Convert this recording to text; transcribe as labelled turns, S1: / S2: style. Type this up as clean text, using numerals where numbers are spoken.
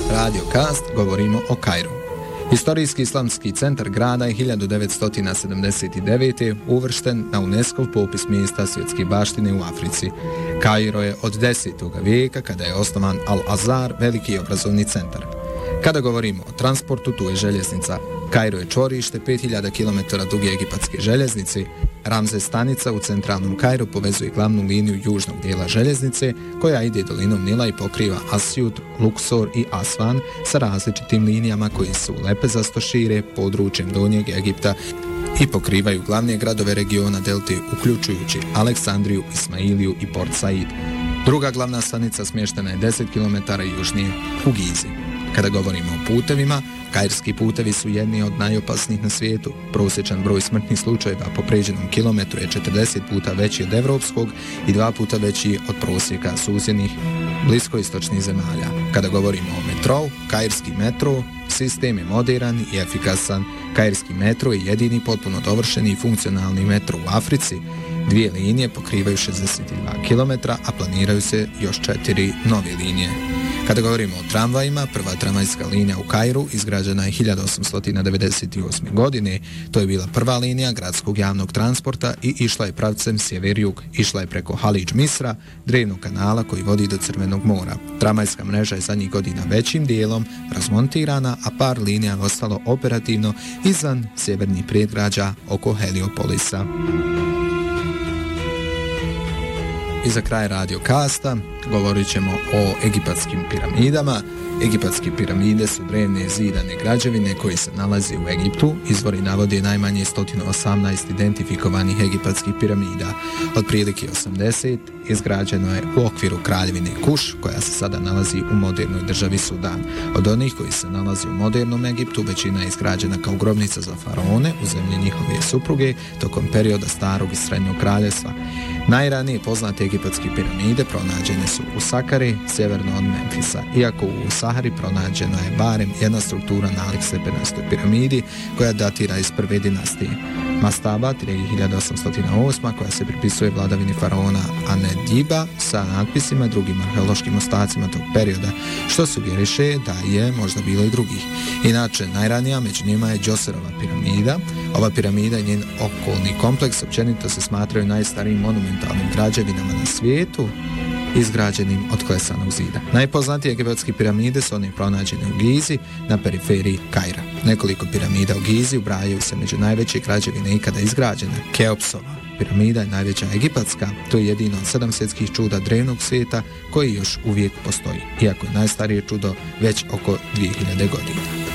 S1: Radio Cast, govorimo o Kairu. Historijski islamski centar grada je 1979. uvršten na UNESCO popis mjesta svjetske baštine u Africi. Kairo je od 10. vijeka, kada je osnovan Al-Azhar, veliki obrazovni centar. Kada govorimo o transportu, tu je željeznica. Kairo je čvorište 5000 km duge egipatske željeznice. Ramzes stanica u centralnom Kairu povezuje glavnu liniju južnog dijela željeznice, koja ide dolinom Nila i pokriva Asjut, Luksor i Asvan sa različitim linijama koji su lepezasto šire područjem Donjeg Egipta i pokrivaju glavne gradove regiona Delte, uključujući Aleksandriju, Ismailiju i Port Said. Druga glavna stanica smještena je 10 km južnije u Gizi. Kada govorimo o putevima, kairski putevi su jedni od najopasnijih na svijetu. Prosječan broj smrtnih slučajeva po pređenom kilometru je 40 puta veći od evropskog i 2 puta veći od prosjeka susjednih bliskoistočnih zemalja. Kada govorimo o metrou, kairski metro sistem je moderan i efikasan. Kairski metro je jedini potpuno dovršeni i funkcionalni metro u Africi. 2 linije pokrivaju 62 km, a planiraju se još 4 nove linije. Kada govorimo o tramvajima, prva tramvajska linija u Kairu izgrađena je 1898. godine. To je bila prva linija gradskog javnog transporta i išla je pravcem sjever-jug. Išla je preko Halidž Misra, drevnog kanala koji vodi do Crvenog mora. Tramvajska mreža je zadnjih godina većim dijelom razmontirana, a par linija je ostalo operativno izvan sjevernih predgrađa oko Heliopolisa. I za kraj Radio Casta govorit ćemo o egipatskim piramidama. Egipatske piramide su drevne zidane građevine koje se nalaze u Egiptu. Izvori navode najmanje 118 identifikovanih egipatskih piramida. Otprilike 80 izgrađeno je u okviru kraljevine Kuš, koja se sada nalazi u modernoj državi Sudan. Od onih koji se nalazi u modernom Egiptu, većina je izgrađena kao grobnica za faraone u zemlji njihove supruge tokom perioda starog i srednjog kraljevstva. Najranije poznate egipatske piramide pronađene su u Sakari, sjeverno od Memfisa, iako u Sahari pronađena je barem jedna struktura nalik stepenastoj piramidi koja datira iz prve dinastije. Mastaba 3808, koja se pripisuje vladavini faraona Anedjiba sa natpisima i drugim arheološkim ostacima tog perioda, što sugeriše da je možda bilo i drugih. Inače, najranija među njima je Džoserova piramida. Ova piramida i njen okolni kompleks općenito se smatraju najstarijim monumentalnim građevinama na svijetu, izgrađenim od klesanog zida. Najpoznatije egipatske piramide su one pronađene u Gizi na periferiji Kaira. Nekoliko piramida u Gizi ubrajaju se među najveće građevine ikada izgrađene. Keopsova piramida je najveća egipatska, to je jedino od 7 svjetskih čuda drevnog svijeta koji još uvijek postoji, iako je najstarije čudo već oko 2000 godina.